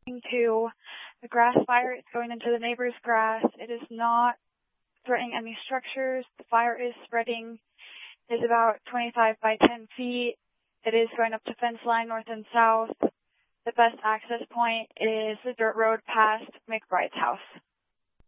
to the grass fire. It's going into the neighbor's grass. It is not threatening any structures. The fire is spreading. It is about 25 by 10 feet. It is going up to fence line north and south. The best access point is the dirt road past McBride's house.